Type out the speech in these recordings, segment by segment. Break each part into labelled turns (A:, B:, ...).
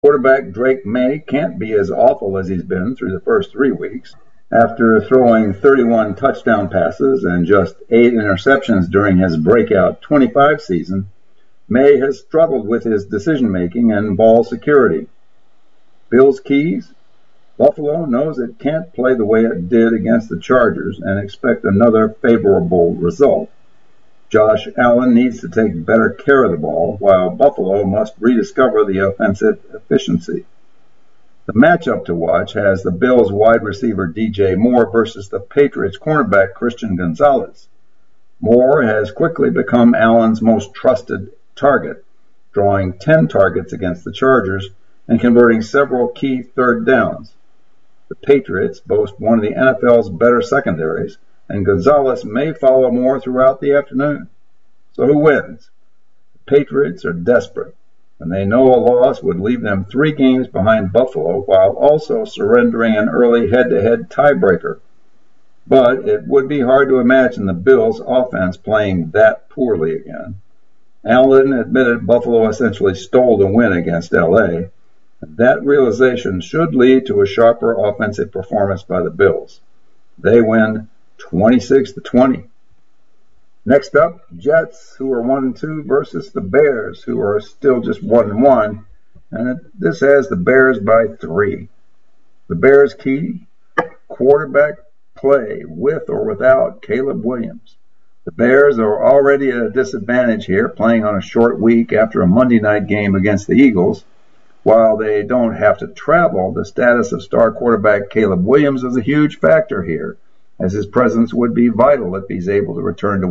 A: Quarterback Drake Maye can't be as awful as he's been through the first 3 weeks. After throwing 31 touchdown passes and just 8 interceptions during his breakout 25 season, Maye has struggled with his decision-making and ball security. Bills keys? Buffalo knows it can't play the way it did against the Chargers and expect another favorable result. Josh Allen needs to take better care of the ball, while Buffalo must rediscover the offensive efficiency. The matchup to watch has the Bills wide receiver DJ Moore versus the Patriots cornerback Christian Gonzalez. Moore has quickly become Allen's most trusted target, drawing 10 targets against the Chargers and converting several key third downs. The Patriots boast one of the NFL's better secondaries, and Gonzalez may follow Moore throughout the afternoon. So who wins? The Patriots are desperate, and they know a loss would leave them 3 games behind Buffalo while also surrendering an early head-to-head tiebreaker. But it would be hard to imagine the Bills' offense playing that poorly again. Allen admitted Buffalo essentially stole the win against L.A., and that realization should lead to a sharper offensive performance by the Bills. They win 26-20. Next up, Jets, who are 1-2, versus the Bears, who are still just 1-1, and this has the Bears by 3. The Bears' key: quarterback play with or without Caleb Williams. The Bears are already at a disadvantage here, playing on a short week after a Monday night game against the Eagles. While they don't have to travel, the status of star quarterback Caleb Williams is a huge factor here, as his presence would be vital if he's able to return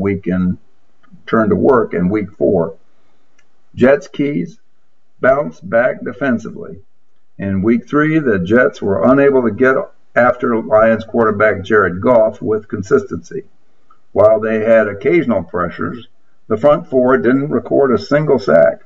A: to work in week 4. Jets keys: bounce back defensively. In week 3, the Jets were unable to get after Lions quarterback Jared Goff with consistency. While they had occasional pressures, the front 4 didn't record a single sack.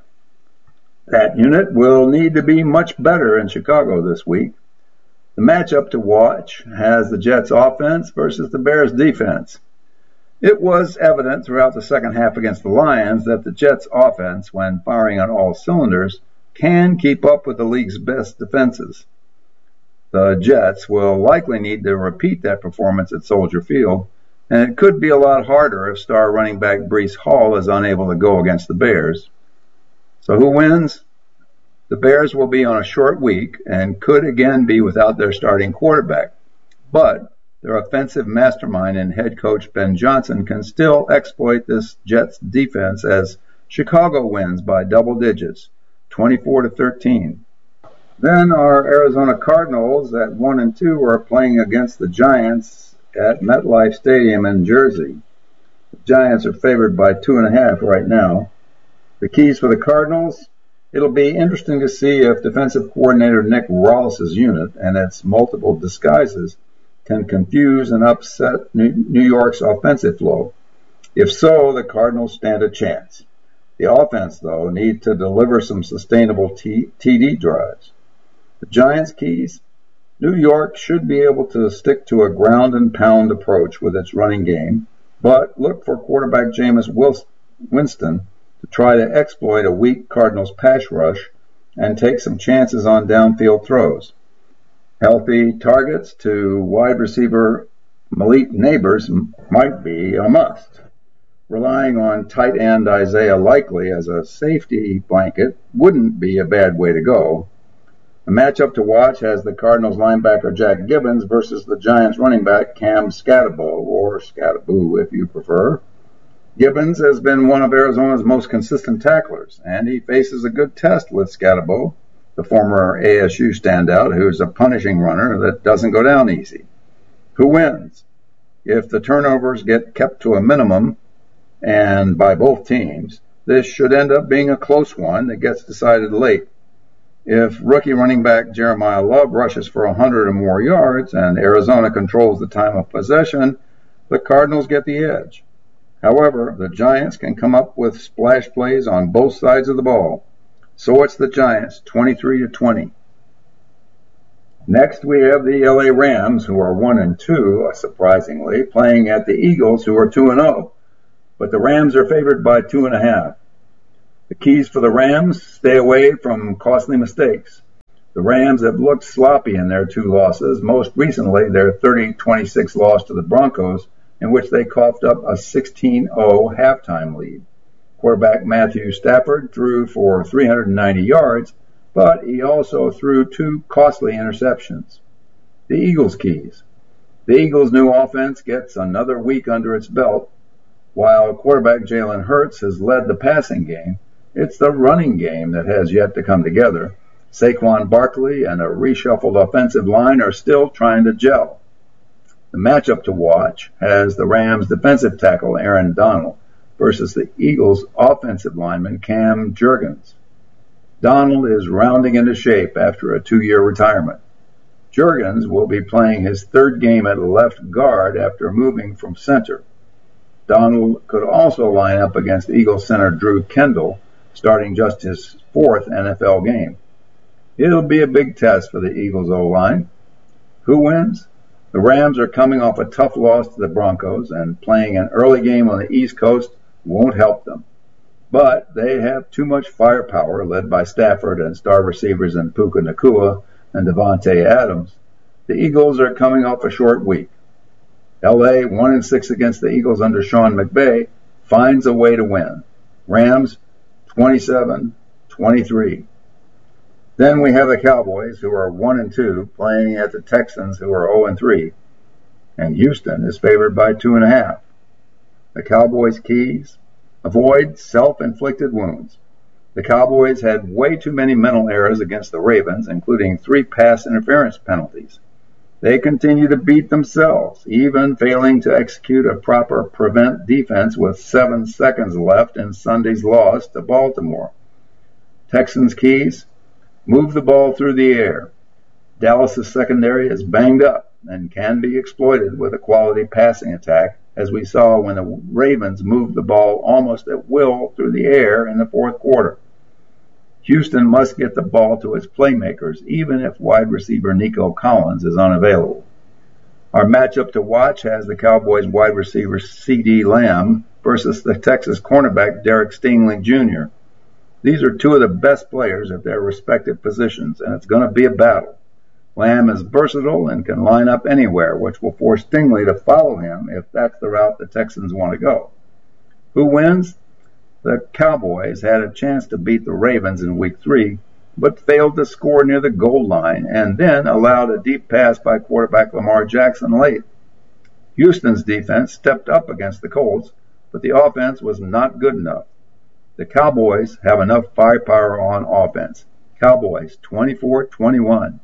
A: That unit will need to be much better in Chicago this week. The matchup to watch has the Jets offense versus the Bears defense. It was evident throughout the second half against the Lions that the Jets offense, when firing on all cylinders, can keep up with the league's best defenses. The Jets will likely need to repeat that performance at Soldier Field, and it could be a lot harder if star running back Breece Hall is unable to go against the Bears. So who wins? The Bears will be on a short week and could again be without their starting quarterback. But their offensive mastermind and head coach Ben Johnson can still exploit this Jets defense as Chicago wins by double digits, 24-13. Then our Arizona Cardinals at 1-2 are playing against the Giants at MetLife Stadium in Jersey. The Giants are favored by 2.5 right now. The keys for the Cardinals: it'll be interesting to see if defensive coordinator Nick Rawls's unit and its multiple disguises can confuse and upset New York's offensive flow. If so, the Cardinals stand a chance. The offense, though, needs to deliver some sustainable TD drives. The Giants' keys: New York should be able to stick to a ground-and-pound approach with its running game, but look for quarterback Jameis Winston to try to exploit a weak Cardinals pass rush and take some chances on downfield throws. Healthy targets to wide receiver Malik Neighbors might be a must. Relying on tight end Isaiah Likely as a safety blanket wouldn't be a bad way to go. The matchup to watch has the Cardinals linebacker Jack Gibbons versus the Giants running back Cam Skattebo, or Scattaboo if you prefer. Gibbons has been one of Arizona's most consistent tacklers, and he faces a good test with Skattebo, the former ASU standout who's a punishing runner that doesn't go down easy. Who wins? If the turnovers get kept to a minimum, and by both teams, this should end up being a close one that gets decided late. If rookie running back Jeremiah Love rushes for 100 or more yards and Arizona controls the time of possession, the Cardinals get the edge. However, the Giants can come up with splash plays on both sides of the ball. So it's the Giants, 23-20. Next, we have the LA Rams, who are 1-2, surprisingly, playing at the Eagles, who are 2-0. But the Rams are favored by 2.5. The keys for the Rams: stay away from costly mistakes. The Rams have looked sloppy in their two losses, most recently their 30-26 loss to the Broncos, in which they coughed up a 16-0 halftime lead. Quarterback Matthew Stafford threw for 390 yards, but he also threw two costly interceptions. The Eagles' keys. The Eagles' new offense gets another week under its belt. While quarterback Jalen Hurts has led the passing game, it's the running game that has yet to come together. Saquon Barkley and a reshuffled offensive line are still trying to gel. The matchup to watch has the Rams defensive tackle Aaron Donald versus the Eagles offensive lineman Cam Jurgens. Donald is rounding into shape after a 2-year retirement. Jurgens will be playing his third game at left guard after moving from center. Donald could also line up against Eagles center Drew Kendall, starting just his fourth NFL game. It'll be a big test for the Eagles O-line. Who wins? The Rams are coming off a tough loss to the Broncos, and playing an early game on the East Coast won't help them. But they have too much firepower, led by Stafford and star receivers in Puka Nacua and Devontae Adams. The Eagles are coming off a short week. LA, 1-6 against the Eagles under Sean McVay, finds a way to win. Rams, 27-23. Then we have the Cowboys, who are 1-2, playing at the Texans, who are 0-3. And Houston is favored by 2.5. The Cowboys' keys: avoid self-inflicted wounds. The Cowboys had way too many mental errors against the Ravens, including 3 pass interference penalties. They continue to beat themselves, even failing to execute a proper prevent defense with 7 seconds left in Sunday's loss to Baltimore. Texans' keys: move the ball through the air. Dallas' secondary is banged up and can be exploited with a quality passing attack, as we saw when the Ravens moved the ball almost at will through the air in the fourth quarter. Houston must get the ball to its playmakers, even if wide receiver Nico Collins is unavailable. Our matchup to watch has the Cowboys wide receiver CeeDee Lamb versus the Texas cornerback Derek Stingley Jr. These are two of the best players at their respective positions, and it's going to be a battle. Lamb is versatile and can line up anywhere, which will force Stingley to follow him if that's the route the Texans want to go. Who wins? The Cowboys had a chance to beat the Ravens in Week 3, but failed to score near the goal line and then allowed a deep pass by quarterback Lamar Jackson late. Houston's defense stepped up against the Colts, but the offense was not good enough. The Cowboys have enough firepower on offense. Cowboys 24-21.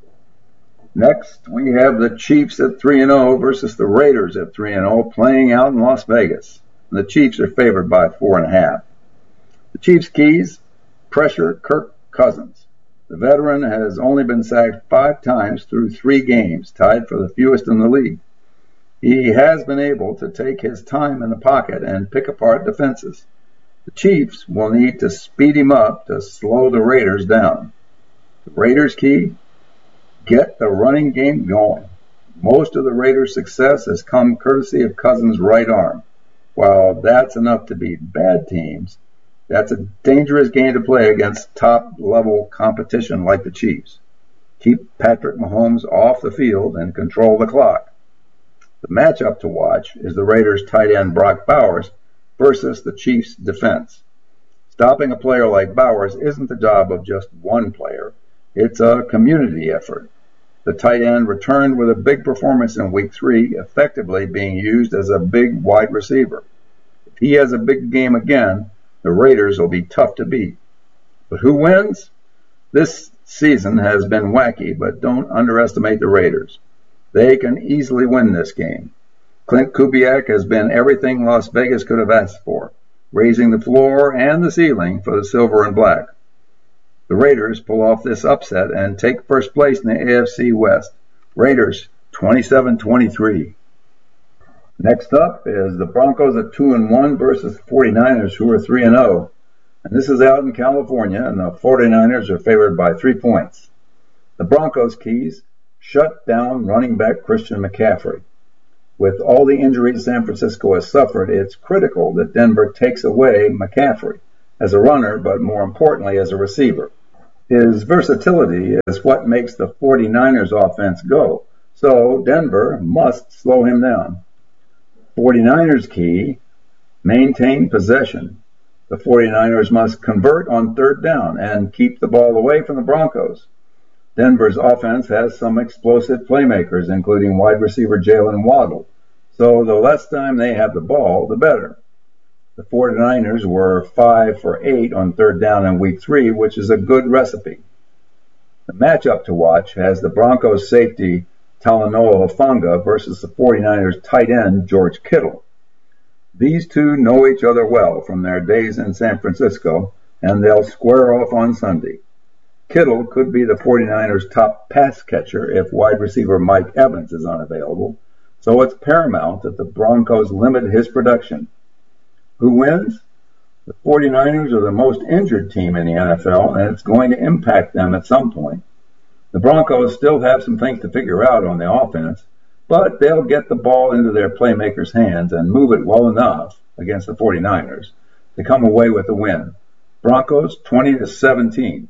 A: Next, we have the Chiefs at 3-0 versus the Raiders at 3-0, playing out in Las Vegas. The Chiefs are favored by 4.5. The Chiefs' keys: pressure Kirk Cousins. The veteran has only been sacked 5 times through 3 games, tied for the fewest in the league. He has been able to take his time in the pocket and pick apart defenses. The Chiefs will need to speed him up to slow the Raiders down. The Raiders' key: get the running game going. Most of the Raiders' success has come courtesy of Cousins' right arm. While that's enough to beat bad teams, that's a dangerous game to play against top-level competition like the Chiefs. Keep Patrick Mahomes off the field and control the clock. The matchup to watch is the Raiders' tight end Brock Bowers versus the Chiefs' defense. Stopping a player like Bowers isn't the job of just one player. It's a community effort. The tight end returned with a big performance in Week 3, effectively being used as a big wide receiver. If he has a big game again, the Raiders will be tough to beat. But who wins? This season has been wacky, but don't underestimate the Raiders. They can easily win this game. Clint Kubiak has been everything Las Vegas could have asked for, raising the floor and the ceiling for the silver and black. The Raiders pull off this upset and take first place in the AFC West. Raiders 27-23. Next up is the Broncos at 2-1 versus the 49ers, who are 3-0. And this is out in California, and the 49ers are favored by 3 points. The Broncos' keys: shut down running back Christian McCaffrey. With all the injuries San Francisco has suffered, it's critical that Denver takes away McCaffrey as a runner, but more importantly as a receiver. His versatility is what makes the 49ers offense go, so Denver must slow him down. 49ers key, maintain possession. The 49ers must convert on third down and keep the ball away from the Broncos. Denver's offense has some explosive playmakers, including wide receiver Jalen Waddle, so the less time they have the ball, the better. The 49ers were 5 for 8 on third down in week 3, which is a good recipe. The matchup to watch has the Broncos safety Talanoa Hufanga versus the 49ers tight end George Kittle. These two know each other well from their days in San Francisco, and they'll square off on Sunday. Kittle could be the 49ers' top pass catcher if wide receiver Mike Evans is unavailable, so it's paramount that the Broncos limit his production. Who wins? The 49ers are the most injured team in the NFL, and it's going to impact them at some point. The Broncos still have some things to figure out on the offense, but they'll get the ball into their playmakers' hands and move it well enough against the 49ers to come away with the win. Broncos 20-17.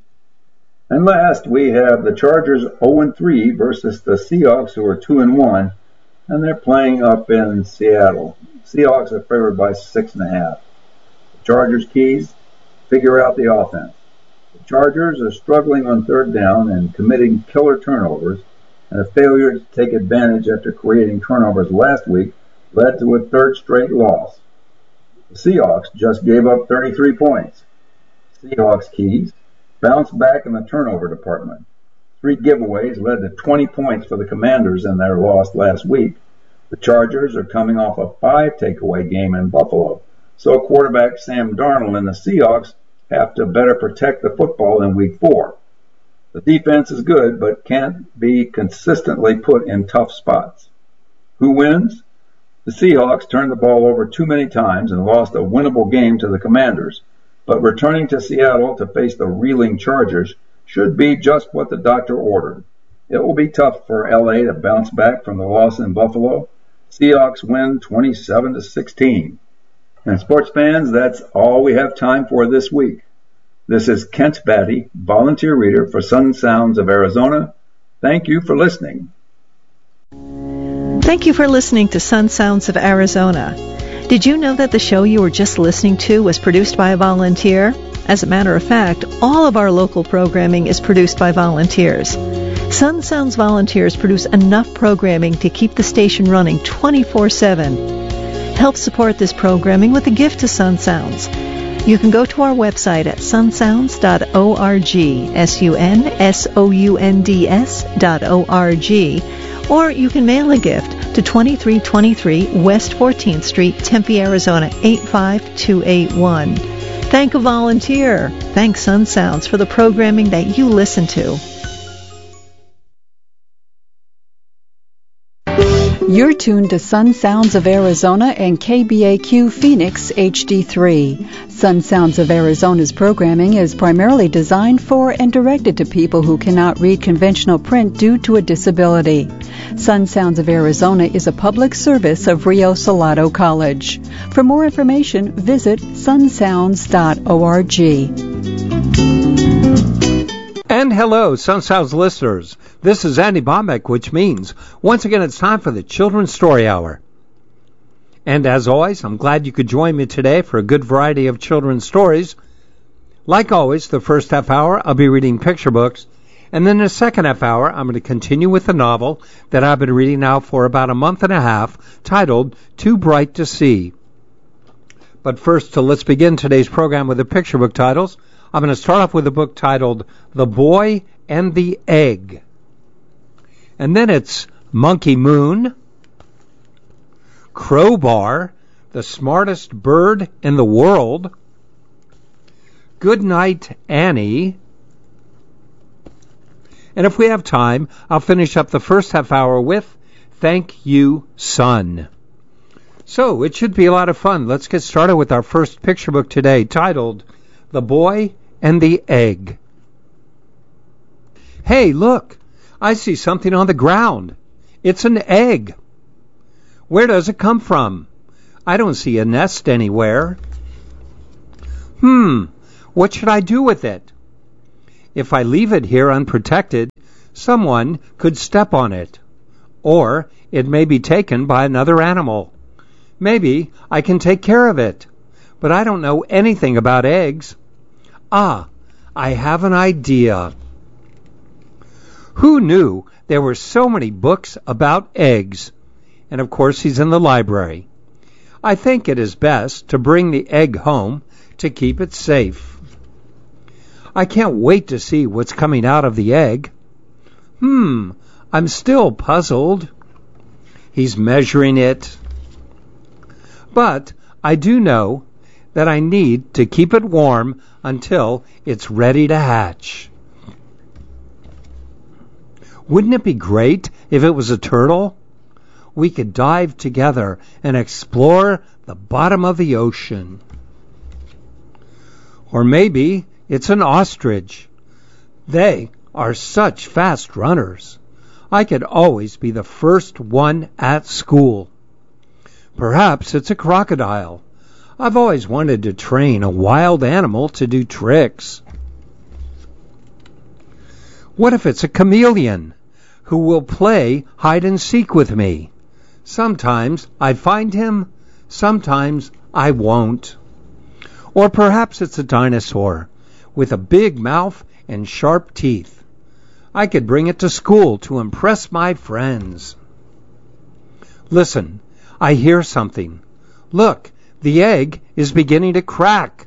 A: And last, we have the Chargers 0-3 versus the Seahawks, who are 2-1, and they're playing up in Seattle. Seahawks are favored by 6.5. The Chargers keys, figure out the offense. The Chargers are struggling on third down and committing killer turnovers, and a failure to take advantage after creating turnovers last week led to a third straight loss. The Seahawks just gave up 33 points. Seahawks keys, bounce back in the turnover department. 3 giveaways led to 20 points for the Commanders in their loss last week. The Chargers are coming off a 5 takeaway game in Buffalo, so quarterback Sam Darnold and the Seahawks have to better protect the football in week 4. The defense is good, but can't be consistently put in tough spots. Who wins? The Seahawks turned the ball over too many times and lost a winnable game to the Commanders, but returning to Seattle to face the reeling Chargers should be just what the doctor ordered. It will be tough for LA to bounce back from the loss in Buffalo. Seahawks win 27-16. And sports fans, that's all we have time for this week. This is Kent Batty, volunteer reader for Sun Sounds of Arizona. Thank you for listening.
B: Thank you for listening to Sun Sounds of Arizona. Did you know that the show you were just listening to was produced by a volunteer? As a matter of fact, all of our local programming is produced by volunteers. Sun Sounds volunteers produce enough programming to keep the station running 24/7. Help support this programming with a gift to Sun Sounds. You can go to our website at sunsounds.org, sunsounds.org, or you can mail a gift to 2323 West 14th Street, Tempe, Arizona 85281. Thank a volunteer. Thank Sun Sounds for the programming that you listen to.
C: You're tuned to Sun Sounds of Arizona and KBAQ Phoenix HD3. Sun Sounds of Arizona's programming is primarily designed for and directed to people who cannot read conventional print due to a disability. Sun Sounds of Arizona is a public service of Rio Salado College. For more information, visit sunsounds.org.
D: And hello, Sun Sounds listeners. This is Andy Bombeck, which means once again it's time for the Children's Story Hour. And as always, I'm glad you could join me today for a good variety of children's stories. Like always, the first half hour I'll be reading picture books, and then the second half hour I'm going to continue with the novel that I've been reading now for about a month and a half, titled Too Bright to See. But first, let's begin today's program with the picture book titles. I'm going to start off with a book titled The Boy and the Egg. And then it's Monkey Moon, Crowbar, the smartest bird in the world, Good Night, Annie, and if we have time, I'll finish up the first half hour with Thank You, Son. So, it should be a lot of fun. Let's get started with our first picture book today, titled The Boy and the Egg. Hey, look! I see something on the ground. It's an egg. Where does it come from? I don't see a nest anywhere. What should I do with it? if I leave it here unprotected, someone could step on it, or it may be taken by another animal. Maybe I can take care of it, but I don't know anything about eggs. Ah, I have an idea. Who knew there were so many books about eggs? And of course he's in the library. I think it is best to bring the egg home to keep it safe. I can't wait to see what's coming out of the egg. I'm still puzzled. He's measuring it. But I do know that I need to keep it warm until it's ready to hatch. Wouldn't it be great if it was a turtle? We could dive together and explore the bottom of the ocean. Or maybe it's an ostrich. They are such fast runners. I could always be the first one at school. Perhaps it's a crocodile. I've always wanted to train a wild animal to do tricks. What if it's a chameleon who will play hide and seek with me? Sometimes I find him, sometimes I won't. Or perhaps it's a dinosaur with a big mouth and sharp teeth. I could bring it to school to impress my friends. Listen, I hear something. Look, the egg is beginning to crack.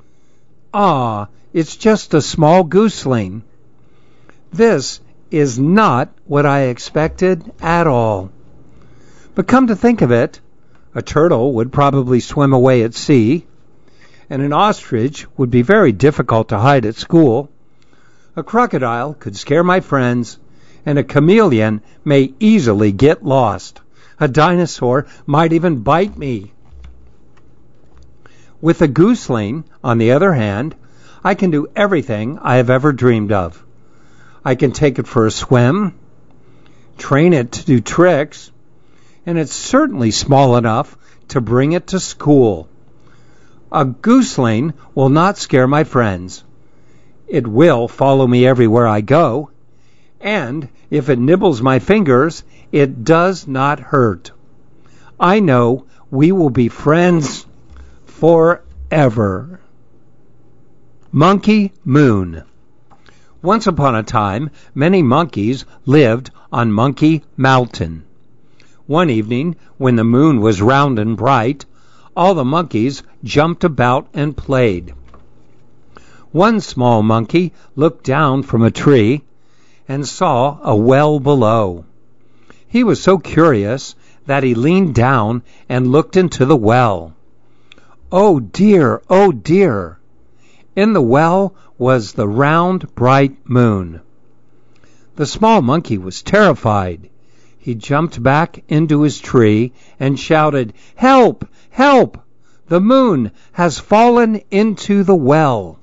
D: Ah, it's just a small gosling. This is not what I expected at all. But come to think of it, a turtle would probably swim away at sea, and an ostrich would be very difficult to hide at school. A crocodile could scare my friends, and a chameleon may easily get lost. A dinosaur might even bite me. With a gosling, on the other hand, I can do everything I have ever dreamed of. I can take it for a swim, train it to do tricks, and it's certainly small enough to bring it to school. A gosling will not scare my friends. It will follow me everywhere I go, and if it nibbles my fingers, it does not hurt. I know we will be friends forever. Monkey Moon. Once upon a time, many monkeys lived on Monkey Mountain. One evening, when the moon was round and bright, all the monkeys jumped about and played. One small monkey looked down from a tree and saw a well below. He was so curious that he leaned down and looked into the well. Oh dear, oh dear! In the well was the round, bright moon. The small monkey was terrified. He jumped back into his tree and shouted, "Help! Help! The moon has fallen into the well."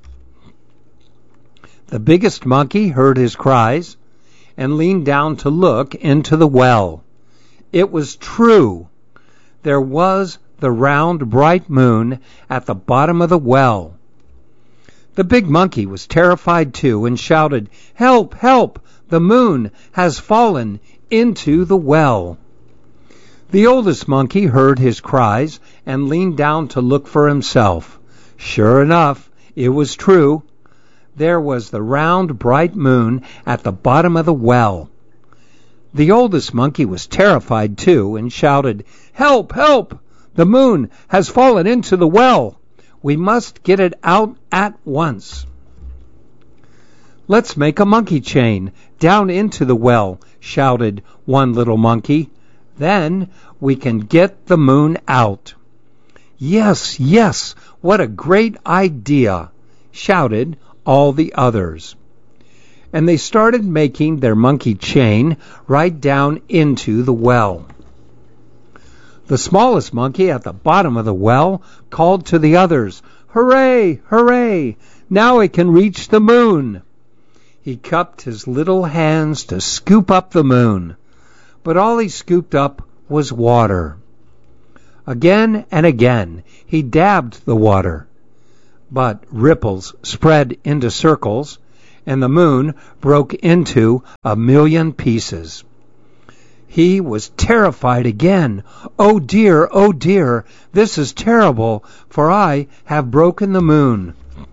D: The biggest monkey heard his cries and leaned down to look into the well. It was true. There was the round, bright moon at the bottom of the well. The big monkey was terrified too and shouted, "Help! Help! The moon has fallen into the well." The oldest monkey heard his cries and leaned down to look for himself. Sure enough, it was true. There was the round, bright moon at the bottom of the well. The oldest monkey was terrified too and shouted, "Help! Help! The moon has fallen into the well. We must get it out at once." "Let's make a monkey chain down into the well," shouted one little monkey. "Then we can get the moon out." "Yes, yes, what a great idea," shouted all the others. And they started making their monkey chain right down into the well. The smallest monkey at the bottom of the well called to the others, "Hooray! Hooray! Now I can reach the moon." He cupped his little hands to scoop up the moon, but all he scooped up was water. Again and again he dabbed the water, but ripples spread into circles, and the moon broke into 1,000,000 pieces. He was terrified again. Oh dear, this is terrible, for I have broken the moon.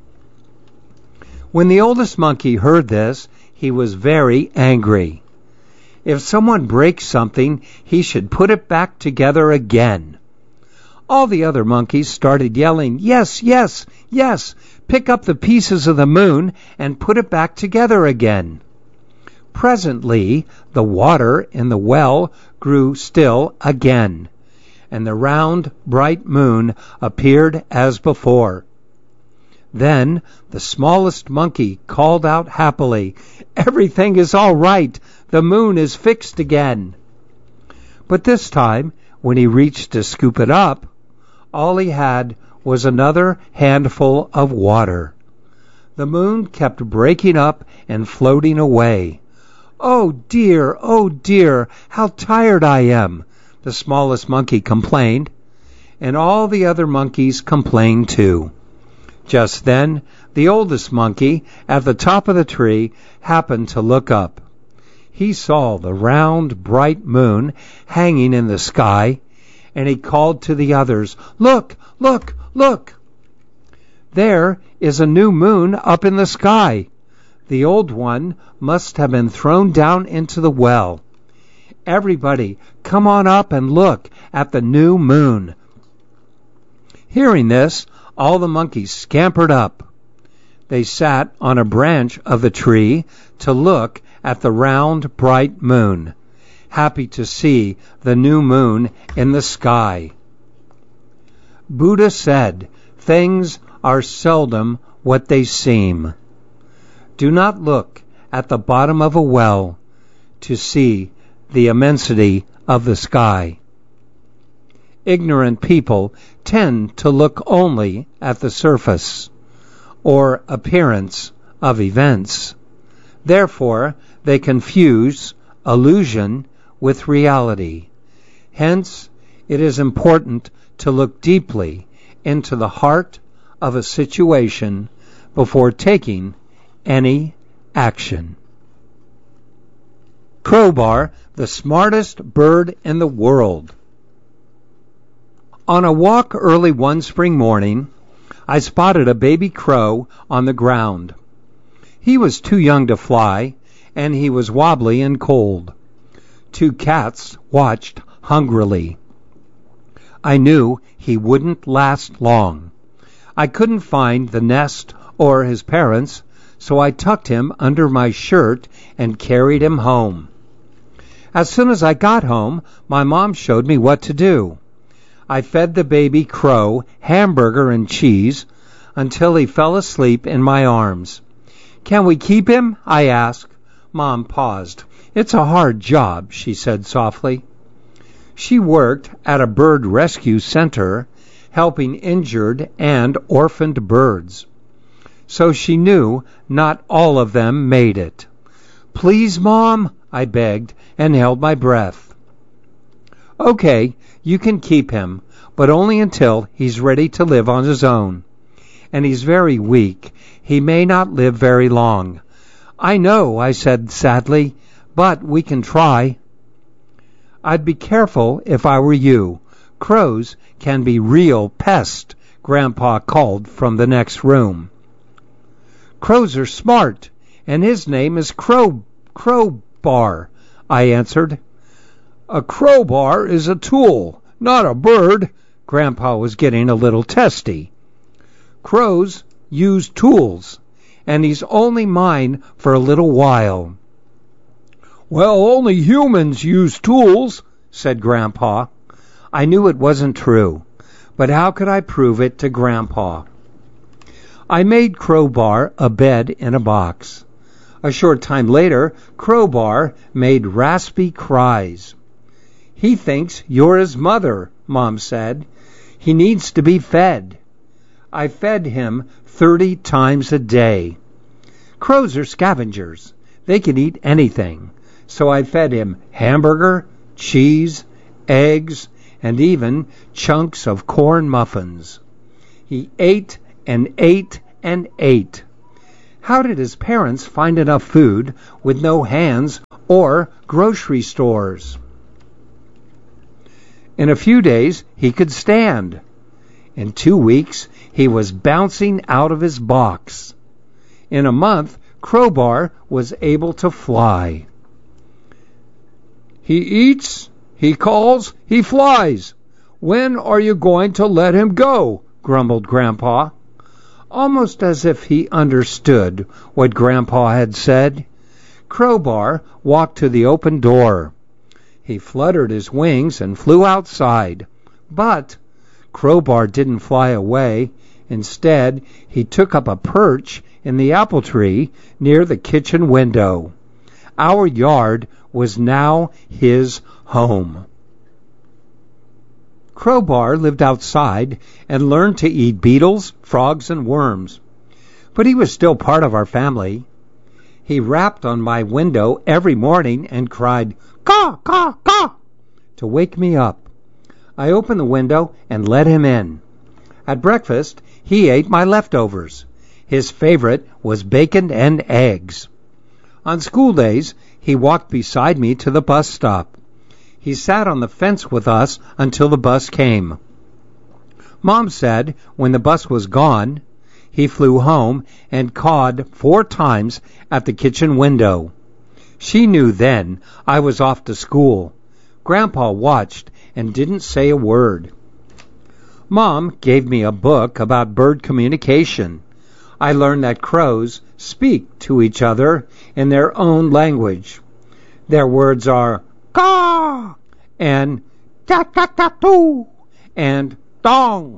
D: When the oldest monkey heard this, he was very angry. If someone breaks something, he should put it back together again. All the other monkeys started yelling, "Yes, yes, yes, pick up the pieces of the moon and put it back together again." Presently, the water in the well grew still again, and the round, bright moon appeared as before. Then the smallest monkey called out happily, "Everything is all right. The moon is fixed again." But this time, when he reached to scoop it up, all he had was another handful of water. The moon kept breaking up and floating away. Oh dear, how tired I am," the smallest monkey complained, and all the other monkeys complained too. Just then, the oldest monkey at the top of the tree happened to look up. He saw the round, bright moon hanging in the sky, and he called to the others, "Look, look, look! There is a new moon up in the sky. The old one must have been thrown down into the well. Everybody, come on up and look at the new moon." Hearing this, all the monkeys scampered up. They sat on a branch of the tree to look at the round, bright moon, happy to see the new moon in the sky. Buddha said, "Things are seldom what they seem." Do not look at the bottom of a well to see the immensity of the sky. Ignorant people tend to look only at the surface or appearance of events. Therefore, they confuse illusion with reality. Hence, it is important to look deeply into the heart of a situation before taking any action. Crowbar, the smartest bird in the world. On a walk early one spring morning, I spotted a baby crow on the ground. He was too young to fly, and he was wobbly and cold. 2 cats watched hungrily. I knew he wouldn't last long. I couldn't find the nest or his parents, so I tucked him under my shirt and carried him home. As soon as I got home, my mom showed me what to do. I fed the baby crow hamburger and cheese until he fell asleep in my arms. "Can we keep him?" I asked. Mom paused. "It's a hard job," she said softly. She worked at a bird rescue center, helping injured and orphaned birds. So she knew not all of them made it. "Please, Mom," I begged and held my breath. "Okay, you can keep him, but only until he's ready to live on his own. And he's very weak. He may not live very long." "I know," I said sadly, "but we can try." "I'd be careful if I were you. Crows can be real pests," Grandpa called from the next room. "Crows are smart, and his name is Crowbar," I answered. "A crowbar is a tool, not a bird." Grandpa was getting a little testy. "Crows use tools, and he's only mine for a little while." "Well, only humans use tools," said Grandpa. I knew it wasn't true, but how could I prove it to Grandpa? I made Crowbar a bed in a box. A short time later, Crowbar made raspy cries. "He thinks you're his mother," Mom said. "He needs to be fed." I fed him 30 times a day. Crows are scavengers. They can eat anything. So I fed him hamburger, cheese, eggs, and even chunks of corn muffins. He ate and ate and ate. How did his parents find enough food with no hands or grocery stores? In a few days, he could stand. In 2 weeks, he was bouncing out of his box. In a month, Crowbar was able to fly. He eats, he calls, he flies. When are you going to let him go? Grumbled Grandpa. Almost as if he understood what Grandpa had said, Crowbar walked to the open door. He fluttered his wings and flew outside. But Crowbar didn't fly away. Instead, he took up a perch in the apple tree near the kitchen window. Our yard was now his home. Crowbar lived outside and learned to eat beetles, frogs, and worms. But he was still part of our family. He rapped on my window every morning and cried, "Caw, caw, caw," to wake me up. I opened the window and let him in. At breakfast, he ate my leftovers. His favorite was bacon and eggs. On school days, he walked beside me to the bus stop. He sat on the fence with us until the bus came. Mom said when the bus was gone, he flew home and cawed 4 times at the kitchen window. She knew then I was off to school. Grandpa watched and didn't say a word. Mom gave me a book about bird communication. I learned that crows speak to each other in their own language. Their words are caw and ta-ta-ta-too and dong.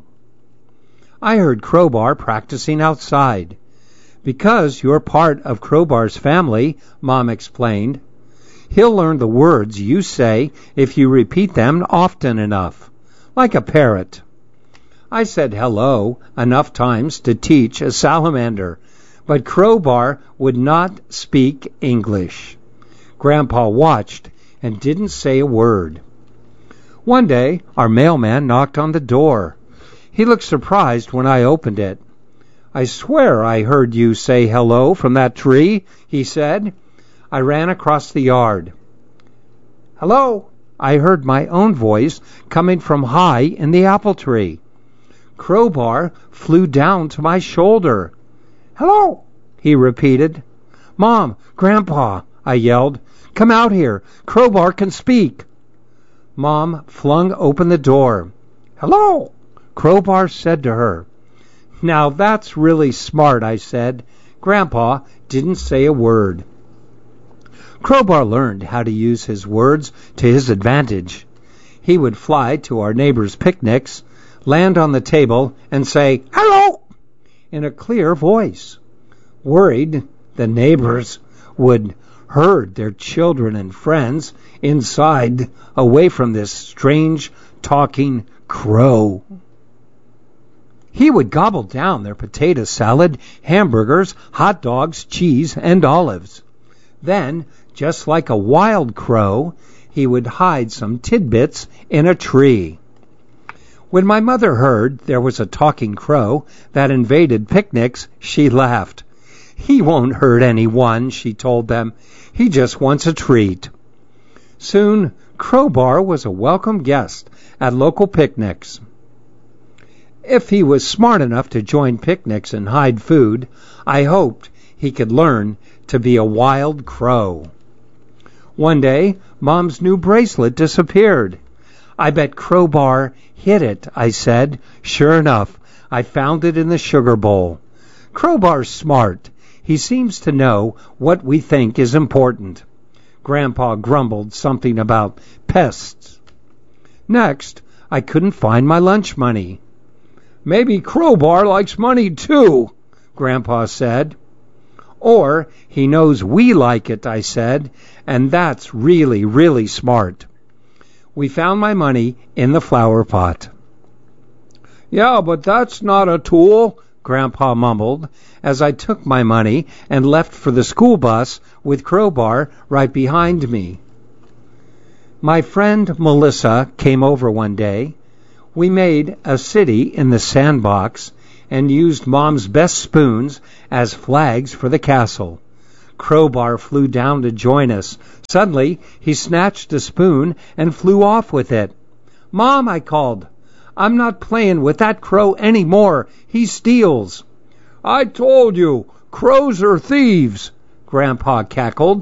D: I heard Crowbar practicing outside. Because you're part of Crowbar's family, Mom explained, he'll learn the words you say if you repeat them often enough, like a parrot. I said hello enough times to teach a salamander, but Crowbar would not speak English. Grandpa watched and didn't say a word. One day, our mailman knocked on the door. He looked surprised when I opened it. "I swear I heard you say hello from that tree," he said. I ran across the yard. "Hello," I heard my own voice coming from high in the apple tree. Crowbar flew down to my shoulder. "Hello," he repeated. "Mom, Grandpa," I yelled, "come out here. Crowbar can speak." Mom flung open the door. "Hello," Crowbar said to her. "Now that's really smart," I said. Grandpa didn't say a word. Crowbar learned how to use his words to his advantage. He would fly to our neighbors' picnics, land on the table, and say, "Hello," in a clear voice. Worried the neighbors would herd their children and friends inside away from this strange talking crow. He would gobble down their potato salad, hamburgers, hot dogs, cheese, and olives. Then, just like a wild crow, he would hide some tidbits in a tree. When my mother heard there was a talking crow that invaded picnics, she laughed. "He won't hurt anyone," she told them. "He just wants a treat." Soon, Crowbar was a welcome guest at local picnics. If he was smart enough to join picnics and hide food, I hoped he could learn to be a wild crow. One day, Mom's new bracelet disappeared. "I bet Crowbar hid it," I said. Sure enough, I found it in the sugar bowl. Crowbar's smart. He seems to know what we think is important. Grandpa grumbled something about pests. Next, I couldn't find my lunch money. "Maybe Crowbar likes money too," Grandpa said. "Or he knows we like it," I said, "and that's really, really smart." We found my money in the flower pot. "Yeah, but that's not a tool," Grandpa mumbled, as I took my money and left for the school bus with Crowbar right behind me. My friend Melissa came over one day. We made a city in the sandbox, and used Mom's best spoons as flags for the castle. Crowbar flew down to join us. Suddenly, he snatched a spoon and flew off with it. "Mom," I called, "I'm not playing with that crow any more. He steals." "I told you, crows are thieves," Grandpa cackled.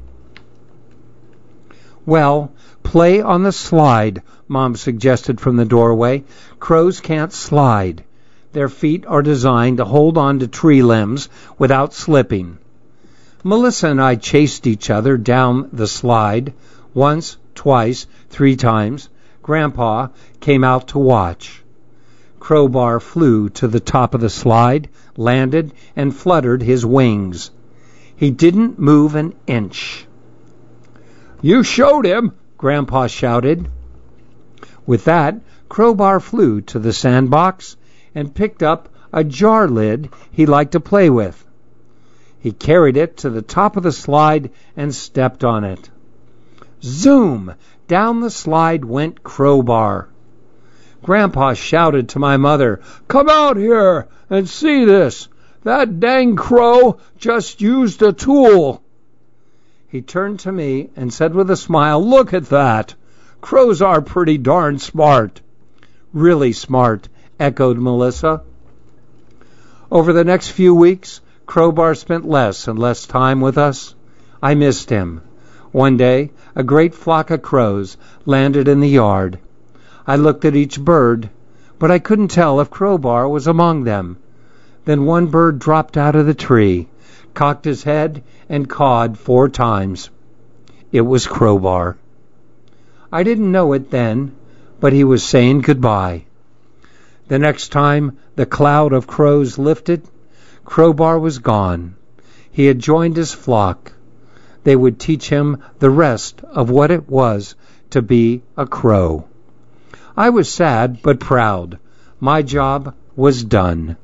D: "Well, play on the slide," Mom suggested from the doorway. "Crows can't slide. Their feet are designed to hold on to tree limbs without slipping." Melissa and I chased each other down the slide. Once, twice, 3 times. Grandpa came out to watch. Crowbar flew to the top of the slide, landed, and fluttered his wings. He didn't move an inch. "You showed him," Grandpa shouted. With that, Crowbar flew to the sandbox and picked up a jar lid he liked to play with. He carried it to the top of the slide and stepped on it. Zoom! Down the slide went Crowbar. Grandpa shouted to my mother, "Come out here and see this. That dang crow just used a tool." He turned to me and said with a smile, "Look at that. Crows are pretty darn smart." "Really smart," echoed Melissa. Over the next few weeks, Crowbar spent less and less time with us. I missed him. One day, a great flock of crows landed in the yard. I looked at each bird, but I couldn't tell if Crowbar was among them. Then one bird dropped out of the tree, cocked his head, and cawed 4 times. It was Crowbar. I didn't know it then, but he was saying goodbye. The next time the cloud of crows lifted, Crowbar was gone. He had joined his flock. They would teach him the rest of what it was to be a crow. I was sad but proud. My job was done.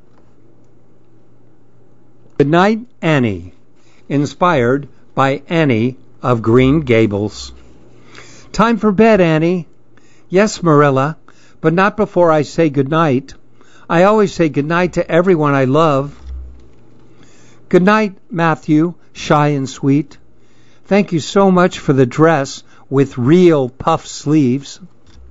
D: Good night, Annie. Inspired by Annie of Green Gables. Time for bed, Annie. Yes, Marilla, but not before I say good night. I always say good night to everyone I love. Good night, Matthew, shy and sweet. Thank you so much for the dress with real puff sleeves.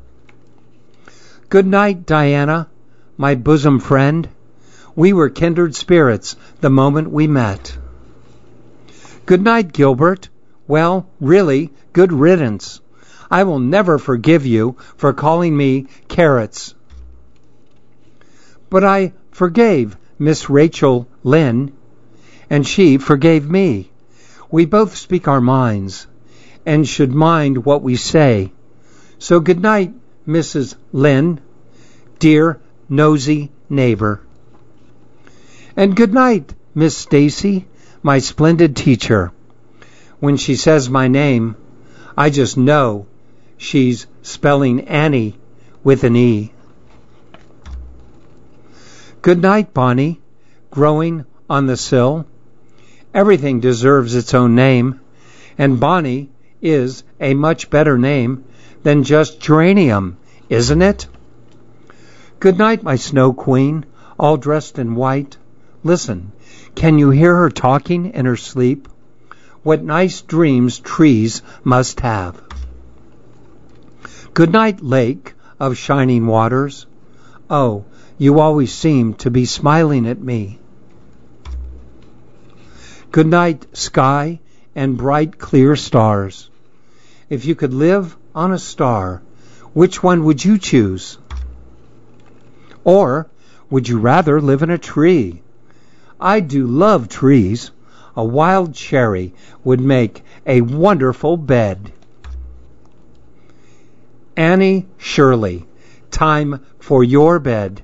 D: Good night, Diana, my bosom friend. We were kindred spirits the moment we met. Good night, Gilbert. Well, really, good riddance. I will never forgive you for calling me Carrots. But I forgave Miss Rachel Lynn, and she forgave me. We both speak our minds, and should mind what we say. So good night, Mrs. Lynn, dear nosy neighbor. And good night, Miss Stacy, my splendid teacher. When she says my name, I just know she's spelling Annie with an E. Good night, Bonnie, growing on the sill. Everything deserves its own name, and Bonnie is a much better name than just geranium, isn't it? Good night, my snow queen, all dressed in white. Listen, can you hear her talking in her sleep? What nice dreams trees must have. Good night, lake of shining waters. Oh, you always seem to be smiling at me. Good night, sky and bright, clear stars. If you could live on a star, which one would you choose? Or would you rather live in a tree? I do love trees. A wild cherry would make a wonderful bed. Annie Shirley, time for your bed.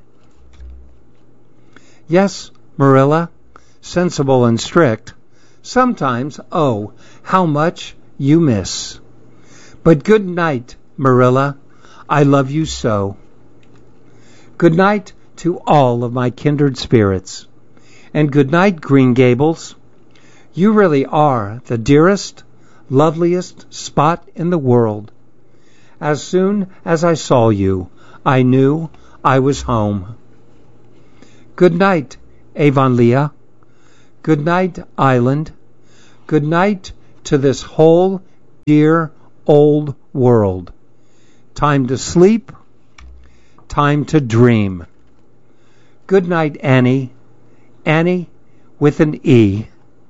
D: Yes, Marilla, sensible and strict. Sometimes, oh, how much you miss. But good night, Marilla. I love you so. Good night to all of my kindred spirits. And good night, Green Gables. You really are the dearest, loveliest spot in the world. As soon as I saw you, I knew I was home. Good night, Avonlea. Good night, Island. Good night to this whole dear old world. Time to sleep. Time to dream. Good night, Annie. Annie with an E.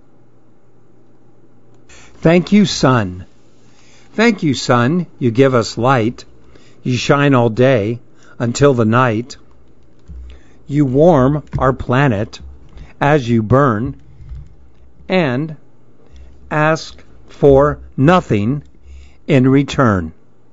D: Thank you, sun. Thank you, sun. You give us light. You shine all day until the night. You warm our planet as you burn and ask for nothing in return.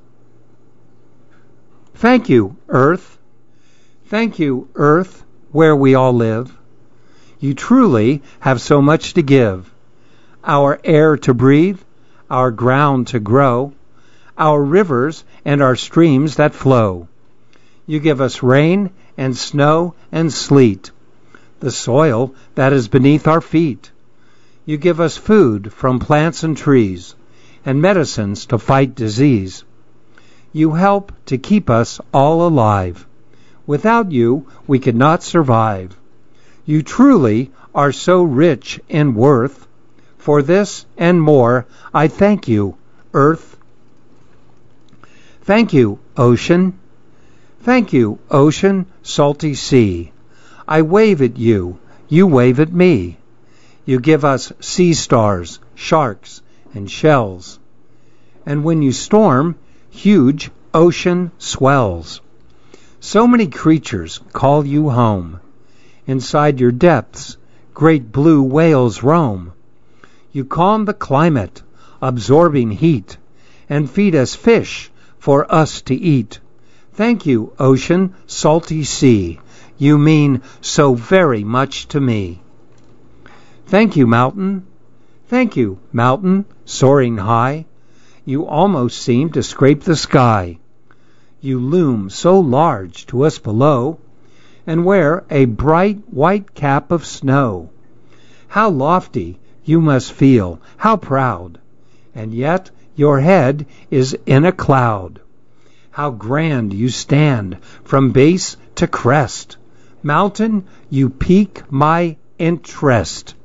D: Thank you, Earth. Thank you, Earth, where we all live. You truly have so much to give. Our air to breathe, our ground to grow, our rivers and our streams that flow. You give us rain and snow and sleet, the soil that is beneath our feet. You give us food from plants and trees, and medicines to fight disease. You help to keep us all alive. Without you, we could not survive. You truly are so rich in worth. For this and more, I thank you, Earth. Thank you, ocean. Thank you, ocean, salty sea. I wave at you, you wave at me. You give us sea stars, sharks, and shells. And when you storm, huge ocean swells. So many creatures call you home. Inside your depths, great blue whales roam. You calm the climate, absorbing heat, and feed us fish for us to eat. Thank you, ocean, salty sea. You mean so very much to me. Thank you, mountain. Thank you, mountain, soaring high. You almost seem to scrape the sky. You loom so large to us below, and wear a bright white cap of snow. How lofty you must feel, how proud, and yet your head is in a cloud. How grand you stand from base to crest. Mountain, you pique my interest.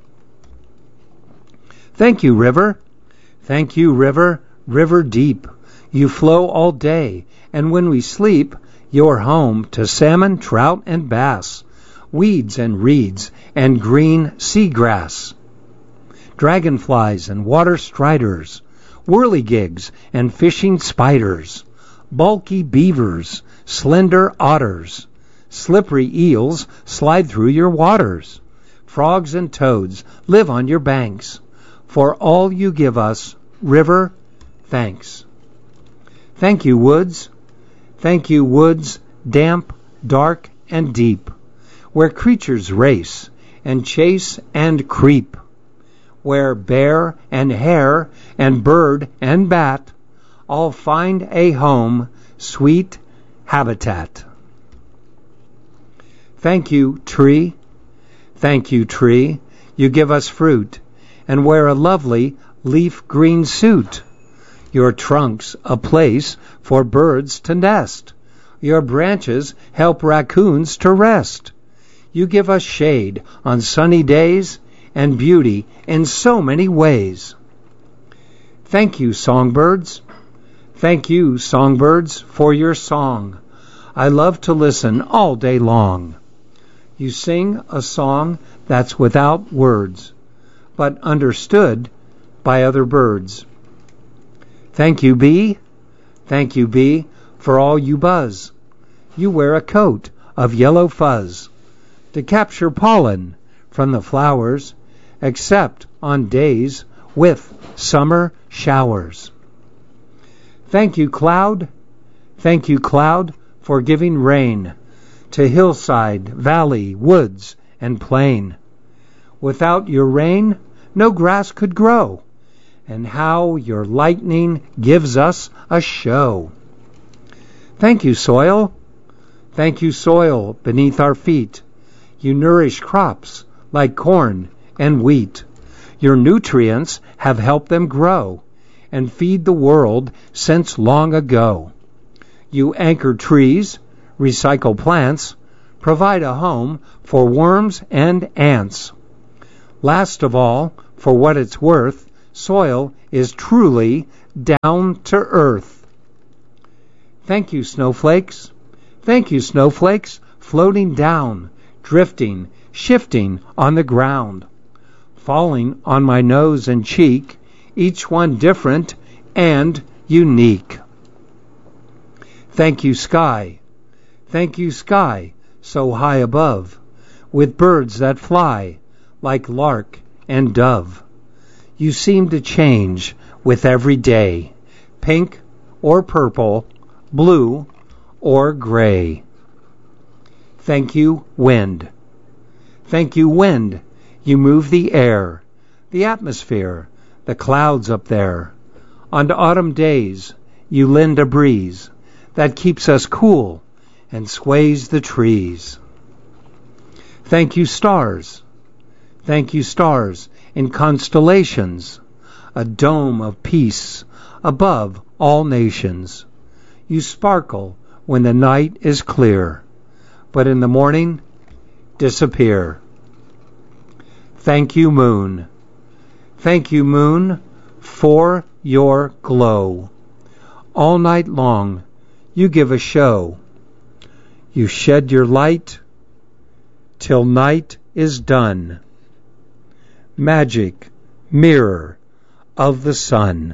D: Thank you, river. Thank you, river, river deep. You flow all day, and when we sleep, you're home to salmon, trout, and bass, weeds and reeds, and green seagrass, dragonflies and water striders, whirligigs and fishing spiders, bulky beavers, slender otters, slippery eels slide through your waters, frogs and toads live on your banks. For all you give us, river, thanks. Thank you, woods. Thank you, woods, damp, dark, and deep, where creatures race and chase and creep, where bear and hare and bird and bat all find a home, sweet habitat. Thank you, tree. Thank you, tree. You give us fruit and wear a lovely leaf green suit. Your trunk's a place for birds to nest. Your branches help raccoons to rest. You give us shade on sunny days and beauty in so many ways. Thank you, songbirds. Thank you, songbirds, for your song. I love to listen all day long. You sing a song that's without words, but understood by other birds. Thank you, bee. Thank you, bee, for all you buzz. You wear a coat of yellow fuzz to capture pollen from the flowers, except on days with summer showers. Thank you, cloud. Thank you, cloud, for giving rain to hillside, valley, woods, and plain. Without your rain, no grass could grow, and how your lightning gives us a show. Thank you, soil. Thank you, soil, beneath our feet. You nourish crops like corn and wheat. Your nutrients have helped them grow and feed the world since long ago. You anchor trees, recycle plants, provide a home for worms and ants. Last of all, for what it's worth, soil is truly down to earth. Thank you, snowflakes. Thank you, snowflakes, floating down, drifting, shifting on the ground, falling on my nose and cheek, each one different and unique. Thank you, sky. Thank you, sky, so high above, with birds that fly like lark and dove. You seem to change with every day, pink or purple, blue or gray. Thank you, wind. Thank you, wind. You move the air, the atmosphere, the clouds up there. On autumn days, you lend a breeze that keeps us cool and sways the trees. Thank you, stars. Thank you, stars, in constellations, a dome of peace above all nations. You sparkle when the night is clear, but in the morning disappear. Thank you, moon. Thank you, moon, for your glow. All night long you give a show. You shed your light till night is done. Magic mirror of the sun.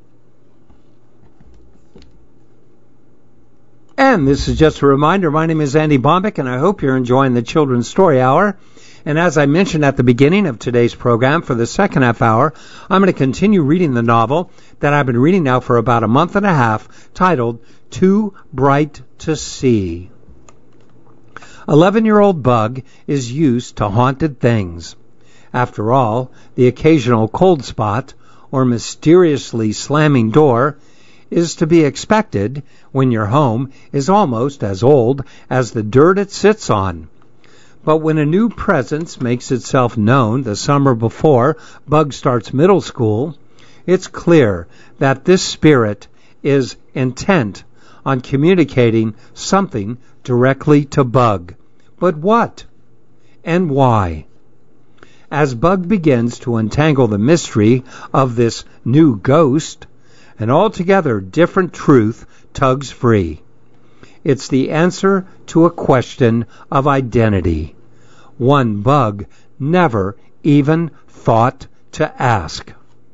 D: And this is just a reminder, my name is Andy Bombeck, and I hope you're enjoying the Children's Story Hour. And as I mentioned at the beginning of today's program, for the second half hour, I'm going to continue reading the novel that I've been reading now for about a month and a half, titled Too Bright to See. 11-year-old Bug is used to haunted things. After all, the occasional cold spot or mysteriously slamming door is to be expected when your home is almost as old as the dirt it sits on. But when a new presence makes itself known the summer before Bug starts middle school, it's clear that this spirit is intent on communicating something directly to Bug. But what? And why? As Bug begins to untangle the mystery of this new ghost, an altogether different truth tugs free. It's the answer to a question of identity, one Bug never even thought to ask.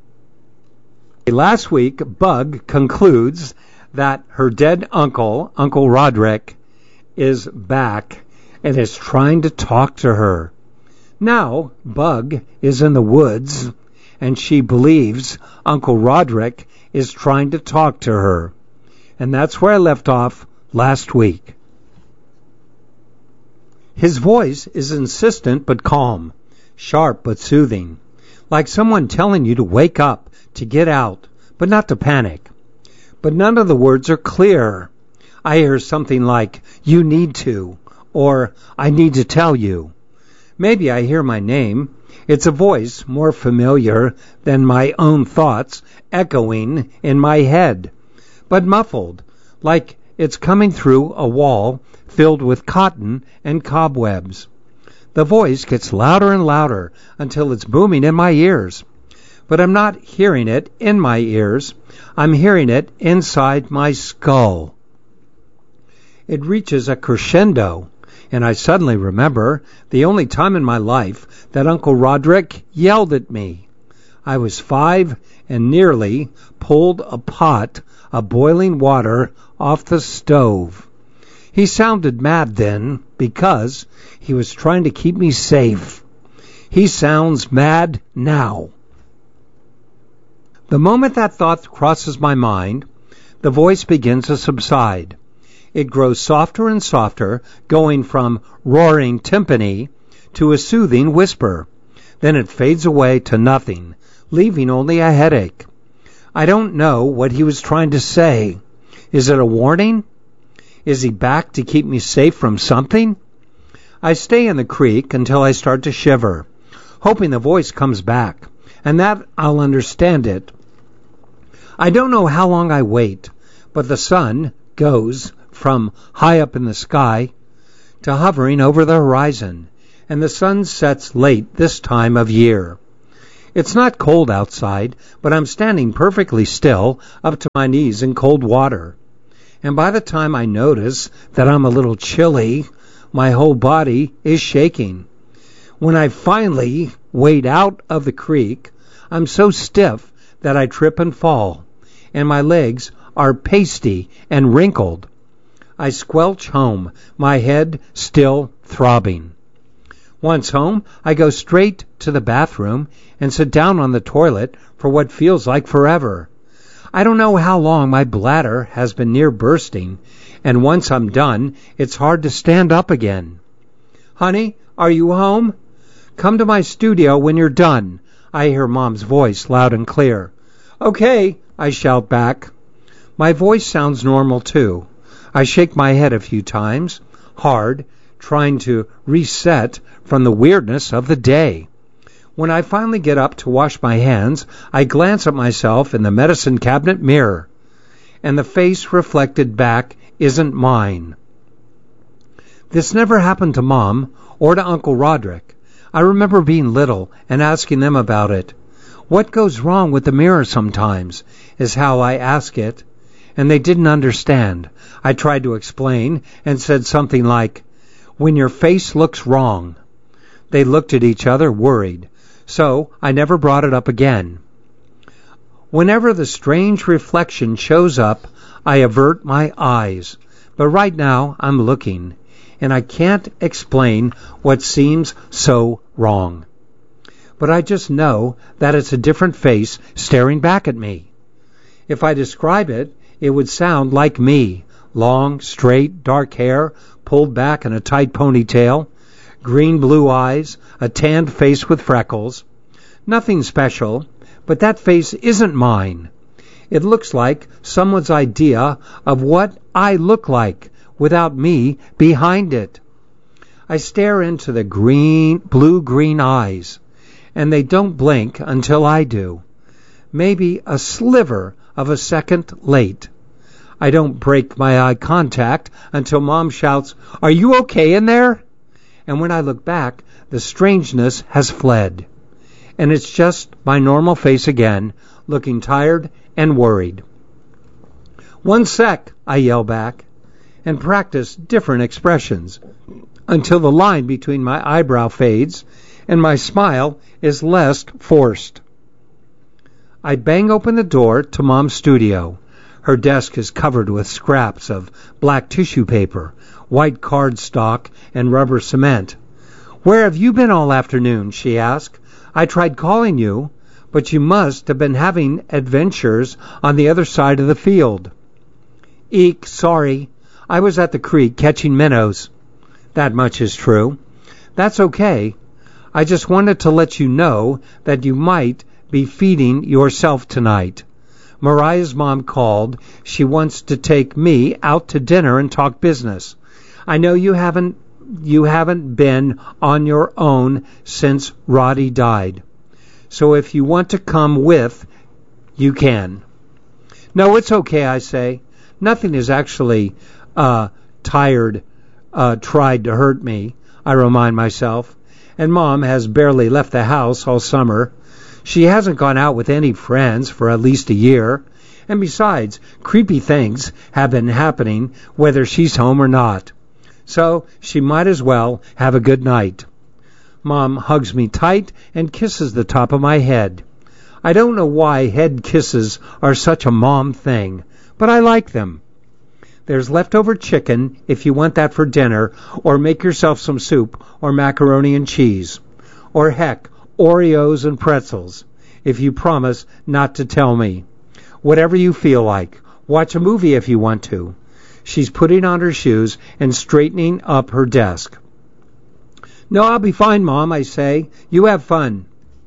D: Last week, Bug concludes that her dead uncle, Uncle Roderick, is back and is trying to talk to her. Now, Bug is in the woods, and she believes Uncle Roderick is trying to talk to her. And that's where I left off last week. His voice is insistent but calm, sharp but soothing, like someone telling you to wake up, to get out, but not to panic. But none of the words are clear. I hear something like, "You need to," or "I need to tell you." Maybe I hear my name. It's a voice more familiar than my own thoughts echoing in my head, but muffled, like it's coming through a wall filled with cotton and cobwebs. The voice gets louder and louder until it's booming in my ears. But I'm not hearing it in my ears. I'm hearing it inside my skull. It reaches a crescendo, and I suddenly remember the only time in my life that Uncle Roderick yelled at me. I was 5 and nearly pulled a pot of boiling water off the stove. He sounded mad then because he was trying to keep me safe. He sounds mad now. The moment that thought crosses my mind, the voice begins to subside. It grows softer and softer, going from roaring timpani to a soothing whisper. Then it fades away to nothing, leaving only a headache. I don't know what he was trying to say. Is it a warning? Is he back to keep me safe from something? I stay in the creek until I start to shiver, hoping the voice comes back, and that I'll understand it. I don't know how long I wait, but the sun goes from high up in the sky to hovering over the horizon, and the sun sets late this time of year. It's not cold outside, but I'm standing perfectly still up to my knees in cold water. And by the time I notice that I'm a little chilly, my whole body is shaking. When I finally wade out of the creek, I'm so stiff that I trip and fall, and my legs are pasty and wrinkled. I squelch home, my head still throbbing. Once home, I go straight to the bathroom and sit down on the toilet for what feels like forever. I don't know how long my bladder has been near bursting, and once I'm done, it's hard to stand up again. "Honey, are you home? Come to my studio when you're done," I hear Mom's voice loud and clear. "Okay," I shout back. My voice sounds normal too. I shake my head a few times, hard, trying to reset from the weirdness of the day. When I finally get up to wash my hands, I glance at myself in the medicine cabinet mirror, and the face reflected back isn't mine. This never happened to Mom or to Uncle Roderick. I remember being little and asking them about it. "What goes wrong with the mirror sometimes?" is how I ask it, and they didn't understand. I tried to explain and said something like, "When your face looks wrong." They looked at each other worried, so I never brought it up again. Whenever the strange reflection shows up, I avert my eyes, but right now I'm looking, and I can't explain what seems so wrong. But I just know that it's a different face staring back at me. If I describe it, it would sound like me. Long, straight, dark hair, pulled back in a tight ponytail, green-blue eyes, a tanned face with freckles. Nothing special, but that face isn't mine. It looks like someone's idea of what I look like, without me behind it. I stare into the blue-green eyes, and they don't blink until I do. Maybe a sliver of a second late. I don't break my eye contact until Mom shouts, "Are you okay in there?" And when I look back, the strangeness has fled. And it's just my normal face again, looking tired and worried. "One sec," I yell back, and practice different expressions until the line between my eyebrow fades and my smile is less forced. I bang open the door to Mom's studio. Her desk is covered with scraps of black tissue paper, white cardstock, and rubber cement. "Where have you been all afternoon?" she asked. "I tried calling you, but you must have been having adventures on the other side of the field." "Eek, sorry. I was at the creek catching minnows." "That much is true." "That's okay. I just wanted to let you know that you might be feeding yourself tonight. Mariah's mom called. She wants to take me out to dinner and talk business. I know you haven't been on your own since Roddy died. So if you want to come with, you can." "No, it's okay," I say. "Nothing is actually tried to hurt me," I remind myself. "And Mom has barely left the house all summer. She hasn't gone out with any friends for at least a year. And besides, creepy things have been happening whether she's home or not. So she might as well have a good night." Mom hugs me tight and kisses the top of my head. I don't know why head kisses are such a mom thing, but I like them. "There's leftover chicken if you want that for dinner, or make yourself some soup or macaroni and cheese. Or heck, Oreos and pretzels, if you promise not to tell me. Whatever you feel like. Watch a movie if you want to." She's putting on her shoes and straightening up her desk. "No, I'll be fine, Mom," I say. "You have fun."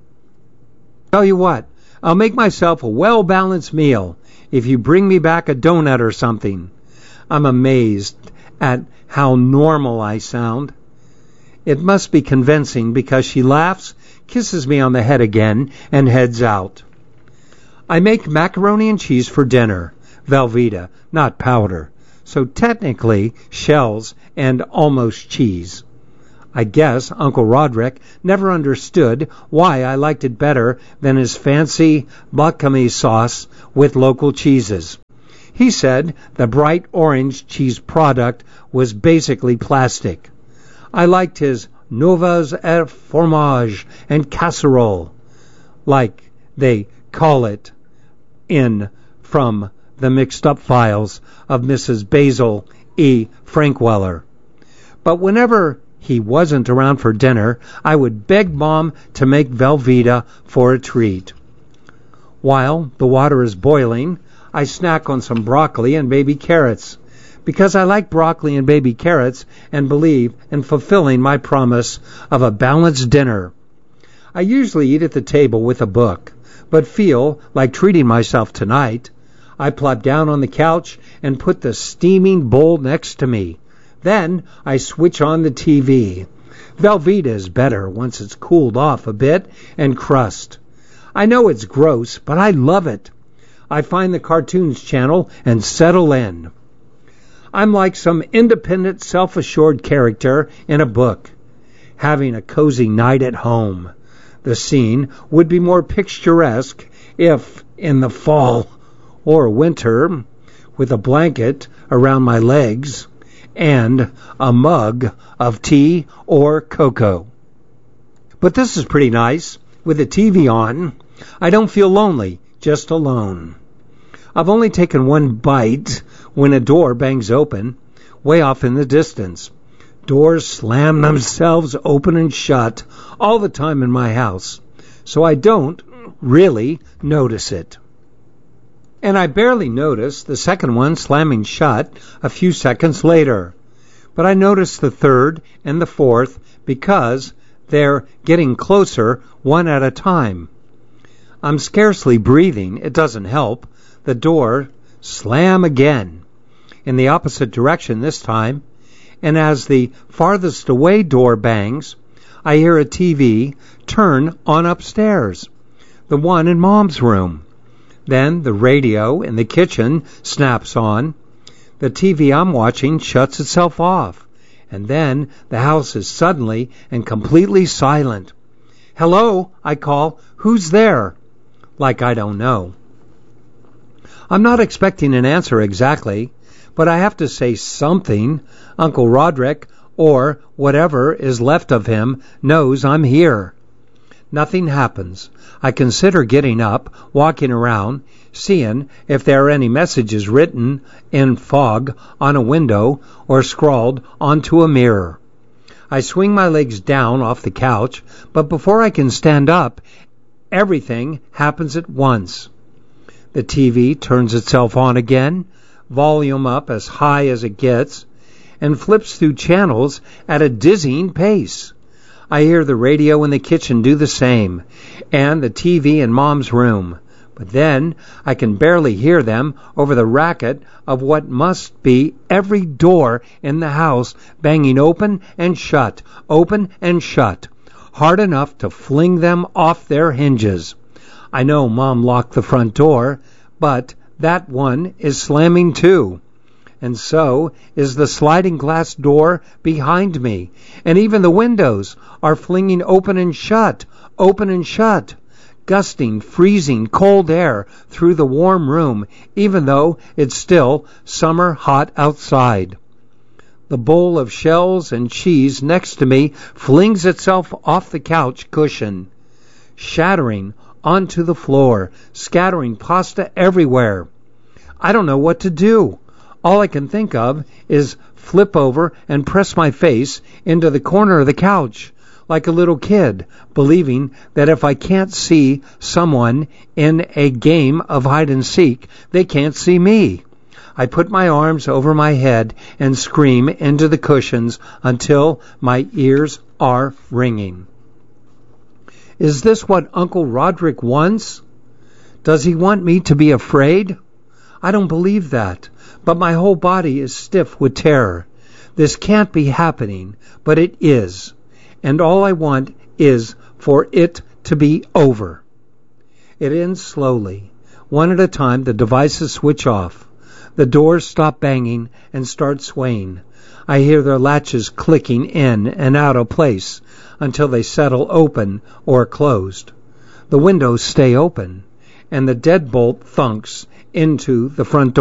D: "Tell you what, I'll make myself a well-balanced meal if you bring me back a donut or something." I'm amazed at how normal I sound. It must be convincing because she laughs, kisses me on the head again, and heads out. I make macaroni and cheese for dinner, Velveeta, not powder, so technically shells and almost cheese. I guess Uncle Roderick never understood why I liked it better than his fancy bakami sauce with local cheeses. He said the bright orange cheese product was basically plastic. I liked his Novas et fromage and casserole, like they call it in from the mixed-up files of Mrs. Basil E. Frankweller. But whenever he wasn't around for dinner, I would beg Mom to make Velveeta for a treat. While the water is boiling, I snack on some broccoli and baby carrots, because I like broccoli and baby carrots and believe in fulfilling my promise of a balanced dinner. I usually eat at the table with a book, but feel like treating myself tonight. I plop down on the couch and put the steaming bowl next to me. Then I switch on the TV. Velveeta is better once it's cooled off a bit and crust. I know it's gross, but I love it. I find the cartoons channel and settle in. I'm like some independent, self-assured character in a book, having a cozy night at home. The scene would be more picturesque if, in the fall or winter, with a blanket around my legs and a mug of tea or cocoa. But this is pretty nice. With the TV on, I don't feel lonely, just alone. I've only taken one bite when a door bangs open, way off in the distance. Doors slam themselves open and shut all the time in my house, so I don't really notice it. And I barely notice the second one slamming shut a few seconds later. But I notice the third and the fourth because they're getting closer one at a time. I'm scarcely breathing. It doesn't help. The door slam again, in the opposite direction this time, and as the farthest away door bangs, I hear a TV turn on upstairs, the one in Mom's room. Then the radio in the kitchen snaps on. The TV I'm watching shuts itself off, and then the house is suddenly and completely silent. "Hello," I call. "Who's there?" Like I don't know. I'm not expecting an answer exactly, but I have to say something. Uncle Roderick, or whatever is left of him, knows I'm here. Nothing happens. I consider getting up, walking around, seeing if there are any messages written in fog on a window or scrawled onto a mirror. I swing my legs down off the couch, but before I can stand up, everything happens at once. The TV turns itself on again, volume up as high as it gets, and flips through channels at a dizzying pace. I hear the radio in the kitchen do the same, and the TV in Mom's room. But then I can barely hear them over the racket of what must be every door in the house banging open and shut, hard enough to fling them off their hinges. I know Mom locked the front door, but that one is slamming too. And so is the sliding glass door behind me, and even the windows are flinging open and shut, gusting, freezing cold air through the warm room, even though it's still summer hot outside. The bowl of shells and cheese next to me flings itself off the couch cushion, shattering onto the floor, scattering pasta everywhere. I don't know what to do. All I can think of is flip over and press my face into the corner of the couch, like a little kid, believing that if I can't see someone in a game of hide and seek, they can't see me. I put my arms over my head and scream into the cushions until my ears are ringing. Is this what Uncle Roderick wants? Does he want me to be afraid? I don't believe that, but my whole body is stiff with terror. This can't be happening, but it is, and all I want is for it to be over. It ends slowly. One at a time, the devices switch off. The doors stop banging and start swaying. I hear their latches clicking in and out of place until they settle open or closed. The windows stay open, and the deadbolt thunks into the front door.